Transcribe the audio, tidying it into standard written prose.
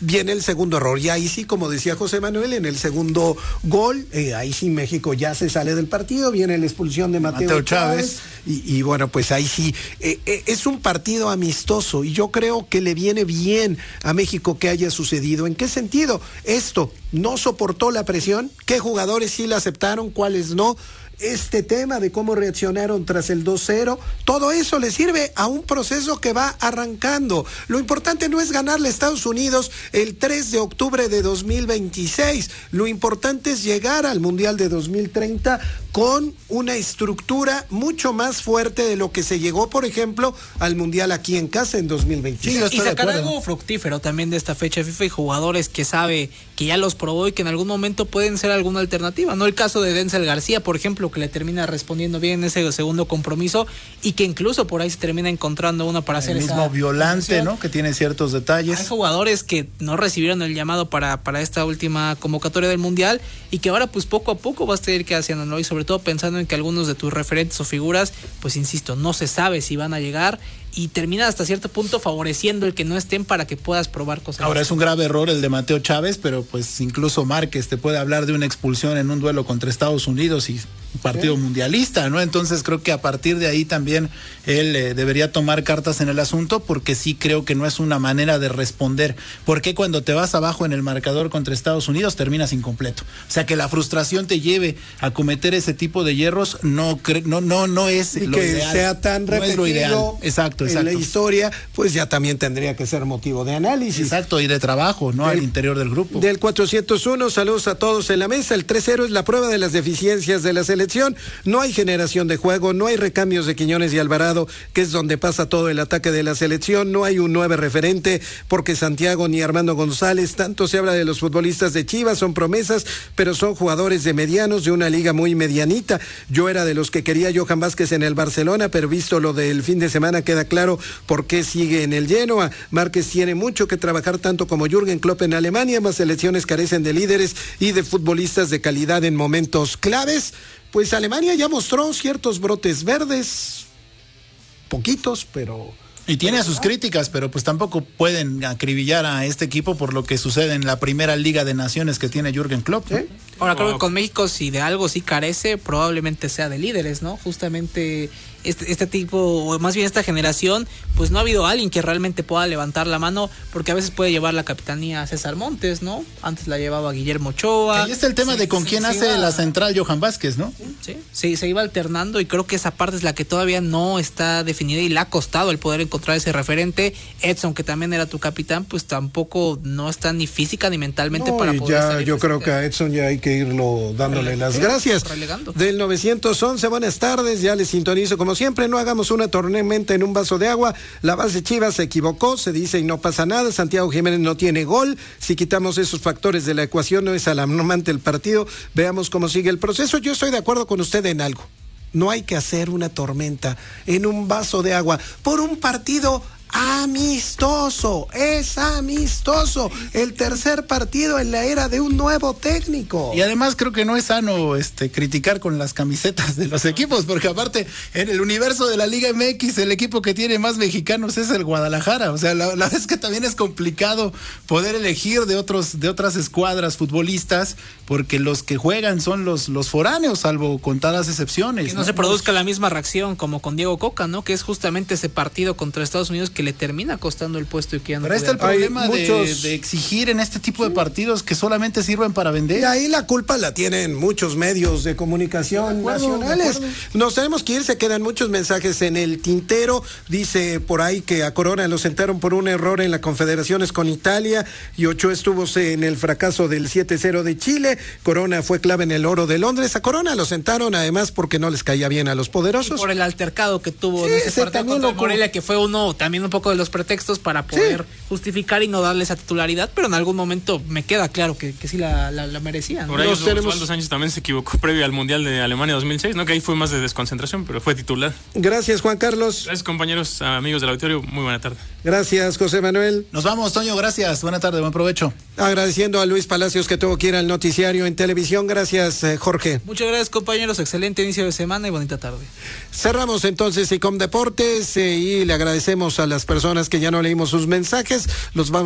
viene el segundo error. Y ahí sí, como decía José Manuel, en el segundo gol, ahí sí México ya se sale del partido, viene la expulsión de Mateo Chávez. Y bueno, pues ahí sí, es un partido amistoso y yo creo que le viene bien a México que haya sucedido. ¿En qué sentido? Esto no soportó la presión, qué jugadores sí la aceptaron, cuáles no. Este tema de cómo reaccionaron tras el 2-0, todo eso le sirve a un proceso que va arrancando. Lo importante no es ganarle a Estados Unidos el 3 de octubre de 2026, lo importante es llegar al Mundial de 2030 con una estructura mucho más fuerte de lo que se llegó, por ejemplo, al Mundial aquí en casa en 2026. Sí, y sacar algo fructífero también de esta fecha FIFA y jugadores que sabe que ya los probó y que en algún momento pueden ser alguna alternativa, ¿no? El caso de Denzel García, por ejemplo, que le termina respondiendo bien en ese segundo compromiso y que incluso por ahí se termina encontrando uno para hacer el mismo Violante, ¿no? Que tiene ciertos detalles. Hay jugadores que no recibieron el llamado para esta última convocatoria del Mundial y que ahora pues poco a poco vas a tener que ir haciéndolo, y sobre todo pensando en que algunos de tus referentes o figuras, pues insisto, no se sabe si van a llegar y termina hasta cierto punto favoreciendo el que no estén para que puedas probar cosas. Ahora es un grave error el de Mateo Chávez, pero pues incluso Márquez te puede hablar de una expulsión en un duelo contra Estados Unidos y un partido mundialista, ¿no? Entonces creo que a partir de ahí también él debería tomar cartas en el asunto, porque sí creo que no es una manera de responder. Porque cuando te vas abajo en el marcador contra Estados Unidos terminas incompleto. O sea, que la frustración te lleve a cometer ese tipo de hierros no es y lo que ideal. Sea tan repetido, no es lo ideal. Exacto. En la historia, pues ya también tendría que ser motivo de análisis. Exacto, y de trabajo, ¿no? Al interior del grupo. Del 401, saludos a todos en la mesa. El 3-0 es la prueba de las deficiencias de la selección. No hay generación de juego, no hay recambios de Quiñones y Alvarado, que es donde pasa todo el ataque de la selección. No hay un 9 referente, porque Santiago ni Armando González, tanto se habla de los futbolistas de Chivas, son promesas, pero son jugadores de medianos, de una liga muy medianita. Yo era de los que quería Johan Vázquez en el Barcelona, pero visto lo del fin de semana queda claro por qué sigue en el Genoa. Márquez tiene mucho que trabajar, tanto como Jürgen Klopp en Alemania. Ambas selecciones carecen de líderes y de futbolistas de calidad en momentos claves. Pues Alemania ya mostró ciertos brotes verdes, poquitos, pero... Y tiene sus críticas, pero pues tampoco pueden acribillar a este equipo por lo que sucede en la primera Liga de Naciones que tiene Jürgen Klopp, ¿no? Ahora creo que con México, si de algo sí carece, probablemente sea de líderes, ¿no? Justamente este tipo, o más bien esta generación, pues no ha habido alguien que realmente pueda levantar la mano, porque a veces puede llevar la capitanía a César Montes, ¿no? Antes la llevaba Guillermo Ochoa. Ahí está el tema de con quién hace la central Johan Vázquez, ¿no? Sí, se iba alternando, y creo que esa parte es la que todavía no está definida y le ha costado el poder encontrar ese referente. Edson, que también era tu capitán, pues tampoco no está ni física ni mentalmente para poder ya, yo creo que a Edson ya hay que irlo dándole las gracias. Relegando. Del 911, buenas tardes, ya les sintonizo como siempre. No hagamos una tormenta en un vaso de agua. La base Chivas se equivocó, se dice, y no pasa nada. Santiago Jiménez no tiene gol. Si quitamos esos factores de la ecuación, no es alarmante el partido. Veamos cómo sigue el proceso. Yo estoy de acuerdo con usted en algo. No hay que hacer una tormenta en un vaso de agua por un partido amistoso. Es amistoso. El tercer partido en la era de un nuevo técnico. Y además creo que no es sano criticar con las camisetas de los equipos, porque aparte en el universo de la Liga MX el equipo que tiene más mexicanos es el Guadalajara. O sea, la verdad es que también es complicado poder elegir de otras escuadras futbolistas, porque los que juegan son los foráneos, salvo contadas excepciones. Que no se produzca la misma reacción como con Diego Coca, ¿no? Que es justamente ese partido contra Estados Unidos que le termina costando el puesto y que ya no. Pero está el problema de exigir en este tipo de partidos que solamente sirven para vender. Y ahí la culpa la tienen muchos medios de comunicación nacionales. Nos tenemos que ir, se quedan muchos mensajes en el tintero. Dice por ahí que a Corona lo sentaron por un error en las confederaciones con Italia, y Ochoa estuvo en el fracaso del 7-0 de Chile. Corona fue clave en el oro de Londres. A Corona lo sentaron además porque no les caía bien a los poderosos. Y por el altercado que tuvo en ese partido contra Morelia, que fue uno también un poco de los pretextos para poder justificar y no darle esa titularidad, pero en algún momento me queda claro que sí la merecían. Por ahí Osvaldo Sánchez también se equivocó previo al Mundial de Alemania 2006, ¿no? Que ahí fue más de desconcentración, pero fue titular. Gracias, Juan Carlos. Gracias, compañeros, amigos del auditorio, muy buena tarde. Gracias, José Manuel. Nos vamos, Toño, gracias, buena tarde, buen provecho. Agradeciendo a Luis Palacios que tuvo que ir al noticiario en televisión. Gracias, Jorge. Muchas gracias, compañeros, excelente inicio de semana y bonita tarde. Cerramos entonces ICOM Deportes y le agradecemos a las personas que ya no leímos sus mensajes. Los vamos